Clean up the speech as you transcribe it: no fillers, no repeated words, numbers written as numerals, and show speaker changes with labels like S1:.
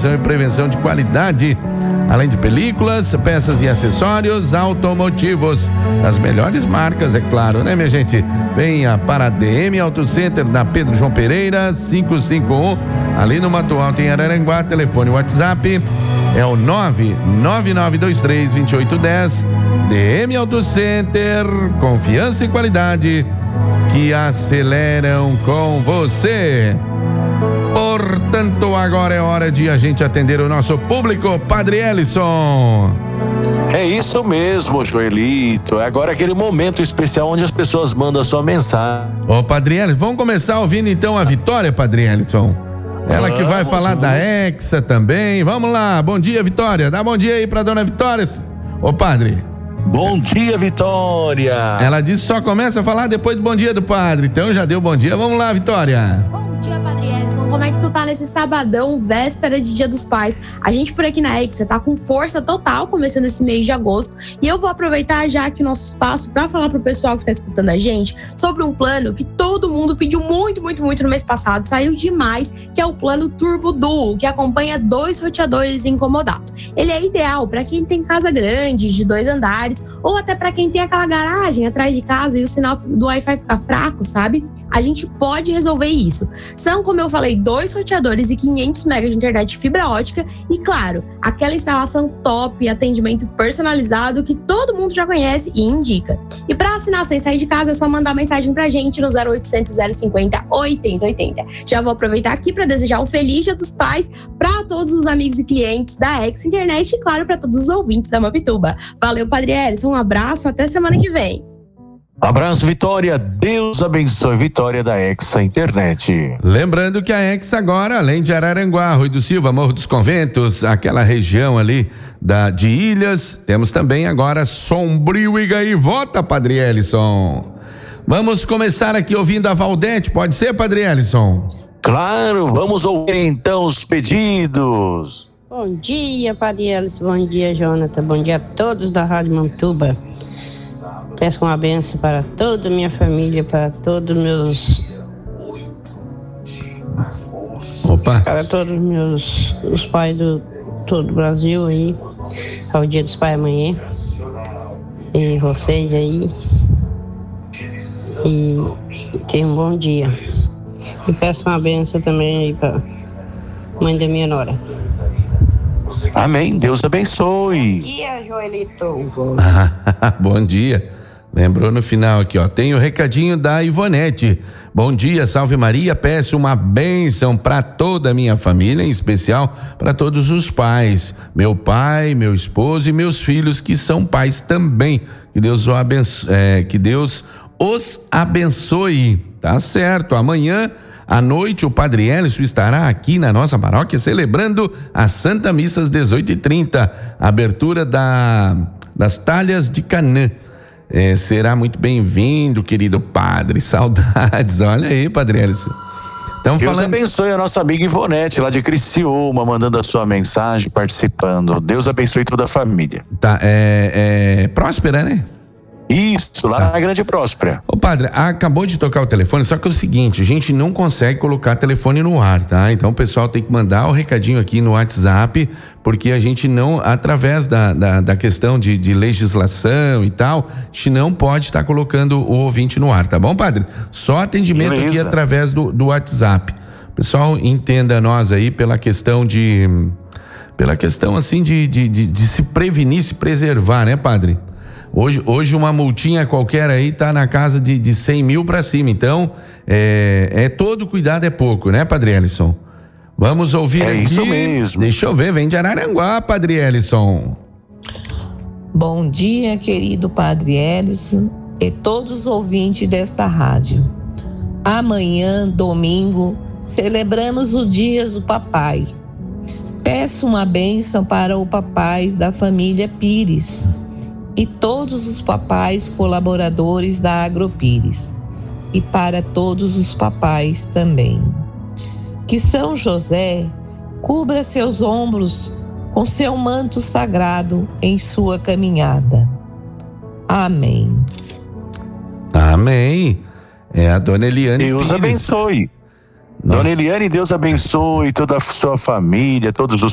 S1: revisão e prevenção de qualidade, além de películas, peças e acessórios automotivos, as melhores marcas, é claro, né, minha gente? Venha para a DM Auto Center, na Pedro João Pereira, 551, ali no Mato Alto, em Araranguá. Telefone WhatsApp é o 999232810. DM Auto Center, confiança e qualidade que aceleram com você. Portanto, agora é hora de a gente atender o nosso público. Padre Elison.
S2: É isso mesmo, Joelito. É agora aquele momento especial onde as pessoas mandam a sua mensagem.
S1: Ô, Padre Elison, vamos começar ouvindo então a Vitória, Padre Elison. Ela que vai falar da Hexa também. Vamos lá, bom dia, Vitória. Dá bom dia aí pra dona Vitória. Ô, Padre.
S2: Bom dia, Vitória.
S1: Ela disse só começa a falar depois do bom dia do padre. Então já deu bom dia. Vamos lá, Vitória.
S3: Bom dia, Padre Elison. Como é que tu tá nesse sabadão, véspera de Dia dos Pais? A gente por aqui na Hexa tá com força total começando esse mês de agosto. E eu vou aproveitar já aqui o nosso espaço para falar pro pessoal que tá escutando a gente sobre um plano que todo mundo pediu muito no mês passado. Saiu demais, que é o plano Turbo Duo, que acompanha 2 roteadores incomodados. Ele é ideal para quem tem casa grande, de 2 andares, ou até para quem tem aquela garagem atrás de casa e o sinal do Wi-Fi fica fraco, sabe? A gente pode resolver isso. São, como eu falei, 2 roteadores e 500 MB de internet de fibra ótica e, claro, aquela instalação top, atendimento personalizado que todo mundo já conhece e indica. E para assinar sem sair de casa é só mandar mensagem pra gente no 0800 050 8080. Já vou aproveitar aqui para desejar um feliz Dia dos Pais para todos os amigos e clientes da Hexa Internet e, claro, para todos os ouvintes da Mapituba. Valeu, Padre Elison, um abraço, até semana que vem.
S2: Abraço, Vitória. Deus abençoe, Vitória da Hexa Internet.
S1: Lembrando que a Hexa agora, além de Araranguá, Rui do Silva, Morro dos Conventos, aquela região ali de Ilhas, temos também agora Sombrio e Gaivota, Padre Elison. Vamos começar aqui ouvindo a Valdete, pode ser, Padre Elison?
S2: Claro, vamos ouvir então os pedidos.
S4: Bom dia, Padre Elison, bom dia, Jonathan, bom dia a todos da Rádio Mapituba. Peço uma bênção para toda a minha família, para todos meus...
S1: Opa!
S4: Para todos os pais do todo o Brasil aí, ao Dia dos Pais amanhã. E vocês aí. E tenham um bom dia. E peço uma bênção também aí para mãe da minha nora.
S2: Amém, Deus abençoe.
S4: Bom dia, Joelito.
S1: Bom dia. Lembrou no final aqui, ó. Tem o recadinho da Ivonete. Bom dia, salve Maria. Peço uma bênção para toda a minha família, em especial para todos os pais. Meu pai, meu esposo e meus filhos que são pais também. Que Deus os abençoe. Tá certo. Amanhã à noite o Padre Elison estará aqui na nossa paróquia celebrando a Santa Missa às 18h30. Abertura das talhas de Canaã. Será muito bem-vindo, querido padre. Saudades. Olha aí, Padre Elison.
S2: Deus abençoe a nossa amiga Ivonete, lá de Criciúma, mandando a sua mensagem, participando. Deus abençoe toda a família.
S1: Tá, Próspera, né?
S2: Isso, lá na Grande Próspera.
S1: Ô padre, acabou de tocar o telefone, só que é o seguinte, a gente não consegue colocar telefone no ar, tá? Então o pessoal tem que mandar o recadinho aqui no WhatsApp, porque a gente não, através da questão de legislação e tal, a gente não pode estar colocando o ouvinte no ar, tá bom, padre? Só atendimento aqui através do WhatsApp. Pessoal, entenda nós aí pela questão assim de se prevenir, se preservar, né, padre? Hoje uma multinha qualquer aí tá na casa de 100 mil para cima, então todo cuidado é pouco, né, Padre Elison? Vamos ouvir aqui.
S2: Isso mesmo.
S1: Deixa eu ver, vem de Araranguá, Padre Elison.
S5: Bom dia, querido Padre Elison e todos os ouvintes desta rádio. Amanhã, domingo, celebramos os dias do papai. Peço uma bênção para o papai da família Pires e todos os papais colaboradores da Agropires e para todos os papais também. Que São José cubra seus ombros com seu manto sagrado em sua caminhada. Amém.
S1: Amém. É a dona Eliane
S2: Deus
S1: Pires.
S2: abençoe. Nossa. Dona Eliane, Deus abençoe toda a sua família, todos os